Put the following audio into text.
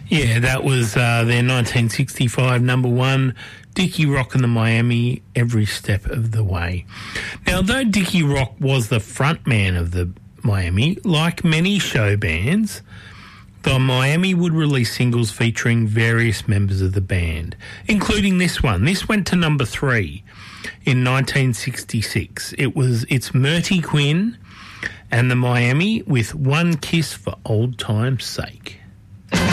Yeah, that was their 1965 number one, Dickie Rock and the Miami, Every Step of the Way. Now, though Dickie Rock was the front man of the Miami, like many show bands, the Miami would release singles featuring various members of the band, including this one. This went to number 3 in 1966. It's Murty Quinn and the Miami with One Kiss for Old Time's Sake.